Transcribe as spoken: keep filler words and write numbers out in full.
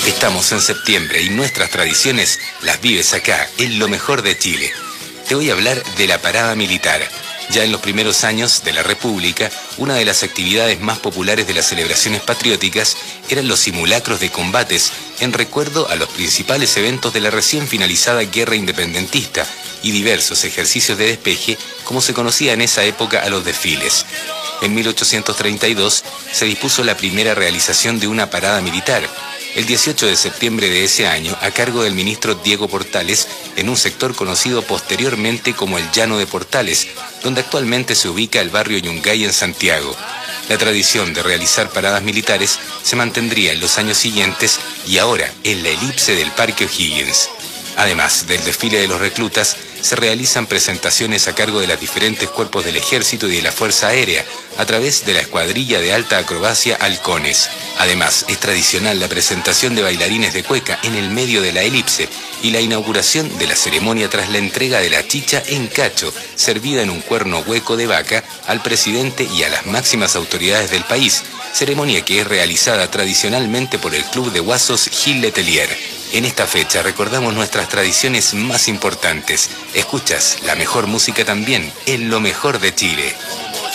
Estamos en septiembre y nuestras tradiciones las vives acá, en lo mejor de Chile. Te voy a hablar de la parada militar. Ya en los primeros años de la República, una de las actividades más populares de las celebraciones patrióticas eran los simulacros de combates en recuerdo a los principales eventos de la recién finalizada Guerra Independentista y diversos ejercicios de despeje, como se conocía en esa época a los desfiles. En mil ochocientos treinta y dos se dispuso la primera realización de una parada militar, el dieciocho de septiembre de ese año, a cargo del ministro Diego Portales, en un sector conocido posteriormente como el Llano de Portales, donde actualmente se ubica el barrio Yungay en Santiago. La tradición de realizar paradas militares se mantendría en los años siguientes y ahora en la elipse del Parque O'Higgins. Además del desfile de los reclutas, se realizan presentaciones a cargo de los diferentes cuerpos del Ejército y de la Fuerza Aérea, a través de la Escuadrilla de Alta Acrobacia Halcones. Además, es tradicional la presentación de bailarines de cueca en el medio de la elipse y la inauguración de la ceremonia tras la entrega de la chicha en cacho, servida en un cuerno hueco de vaca, al presidente y a las máximas autoridades del país, ceremonia que es realizada tradicionalmente por el Club de Guasos Gil Letelier. En esta fecha recordamos nuestras tradiciones más importantes. Escuchas la mejor música también en lo mejor de Chile.